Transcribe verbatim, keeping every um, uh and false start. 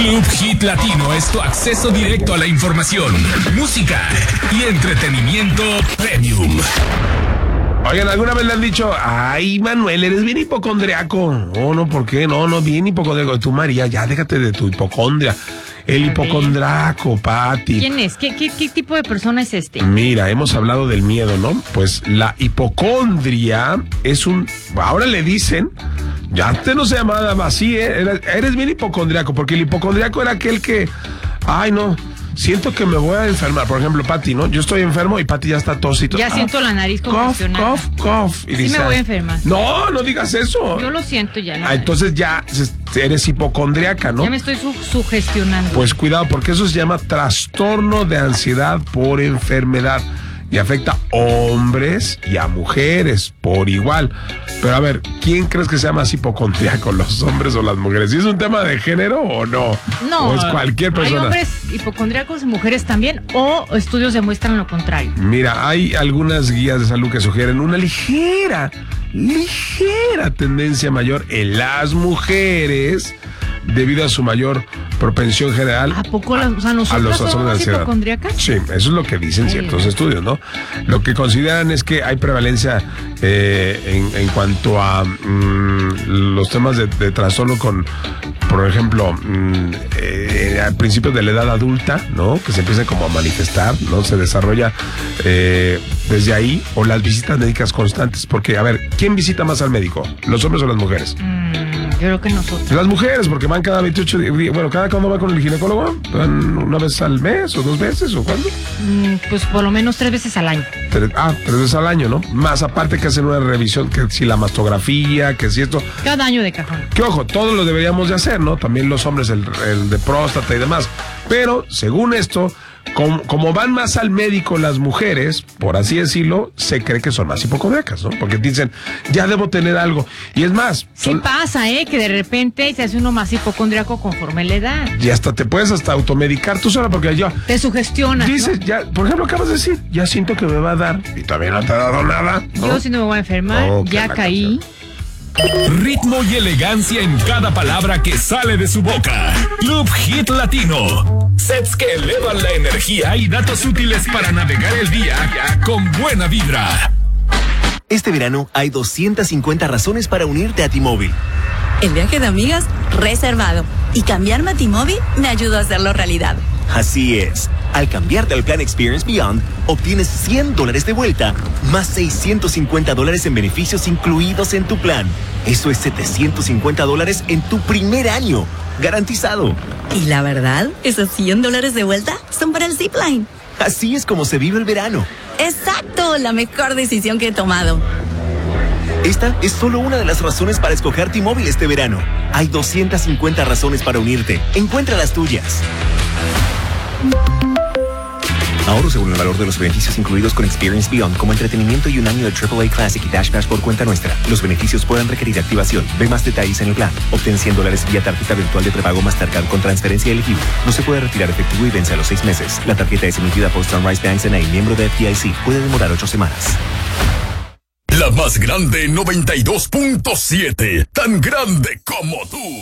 Club Hit Latino es tu acceso directo a la información, música y entretenimiento premium. Oigan, ¿alguna vez le han dicho, ay, Manuel, eres bien hipocondriaco? Oh, no, ¿por qué? No, no, bien hipocondriaco. Tú, María, ya déjate de tu hipocondria. El hipocondriaco, Pati. ¿Quién es? ¿Qué, qué, ¿Qué tipo de persona es este? Mira, hemos hablado del miedo, ¿no? Pues la hipocondria es un... Ahora le dicen... Ya antes no se llamaba así, ¿eh? Eres, eres bien hipocondriaco, porque el hipocondriaco era aquel que... Ay, no... Siento que me voy a enfermar. Por ejemplo, Pati, ¿no? Yo estoy enfermo y Pati ya está tosito. Ya ah, siento la nariz congestionada. Cough, cough, cough. Y sí dice, me voy a enfermar. No, no digas eso. Yo lo siento ya. Ah, entonces ya eres hipocondriaca, ¿no? Ya me estoy su sugestionando. Pues cuidado, porque eso se llama trastorno de ansiedad por enfermedad. Y afecta a hombres y a mujeres por igual. Pero a ver, ¿quién crees que sea más hipocondriaco, los hombres o las mujeres? ¿Si es un tema de género o no? No. ¿O es cualquier persona? Hay hombres hipocondriacos y mujeres también, o estudios demuestran lo contrario. Mira, hay algunas guías de salud que sugieren una ligera, ligera tendencia mayor en las mujeres debido a su mayor propensión general. ¿A poco las, o sea, nosotros a los somos de ansiedad. hipocondriacas? Sí, eso es lo que dicen sí. ciertos estudios, ¿no? Lo que consideran es que hay prevalencia eh, en, en cuanto a mmm, los temas de, de trastorno con, por ejemplo, mmm, eh, a principios de la edad adulta, ¿no? Que se empieza como a manifestar, ¿no? Se desarrolla eh, desde ahí, o las visitas médicas constantes, porque, a ver, ¿quién visita más al médico? ¿Los hombres o las mujeres? Mm. Yo creo que nosotros. Las mujeres, porque van cada veintiocho días. Bueno, ¿cada cuándo va con el ginecólogo? ¿Van una vez al mes o dos veces o cuándo? Mm, pues por lo menos tres veces al año. Tres, ah, tres veces al año, ¿no? Más aparte que hacen una revisión, que si la mastografía, que si esto. Cada año de cajón. Que ojo, todos lo deberíamos de hacer, ¿no? También los hombres, el, el de próstata y demás. Pero, según esto, como, como van más al médico las mujeres, por así decirlo, se cree que son más hipocondriacas, ¿no? Porque dicen, ya debo tener algo. Y es más... Son... Sí pasa, ¿eh? Que de repente se hace uno más hipocondriaco conforme la edad. Y hasta te puedes hasta automedicar tú sola, porque ya... Te sugestionas, dices, ¿no? ya, por ejemplo, acabas de decir, ya siento que me va a dar, y todavía no te ha dado nada, ¿no? Yo sí no me voy a enfermar, oh, ya caí. Canción. Ritmo y elegancia en cada palabra que sale de su boca. Club Hit Latino. Sets que elevan la energía y datos útiles para navegar el día con buena vibra. Este verano hay doscientas cincuenta razones para unirte a T-Mobile. El viaje de amigas reservado. Y cambiarme a T-Mobile me ayudó a hacerlo realidad. Así es. Al cambiarte al plan Experience Beyond, obtienes cien dólares de vuelta, más seiscientos cincuenta dólares en beneficios incluidos en tu plan. Eso es setecientos cincuenta dólares en tu primer año. Garantizado. Y la verdad, esos cien dólares de vuelta son para el Zipline. Así es como se vive el verano. Exacto, la mejor decisión que he tomado. Esta es solo una de las razones para escoger T-Mobile este verano. Hay doscientas cincuenta razones para unirte. Encuentra las tuyas. Ahorro según el valor de los beneficios incluidos con Experience Beyond, como entretenimiento y un año de triple A Classic y Dash Pass por cuenta nuestra. Los beneficios pueden requerir activación. Ve más detalles en el plan. Obtén cien dólares vía tarjeta virtual de prepago Mastercard con transferencia elegible. No se puede retirar efectivo y vence a los seis meses. La tarjeta es emitida por Sunrise Banks N A, miembro de F D I C. Puede demorar ocho semanas. La más grande noventa y dos punto siete. Tan grande como tú.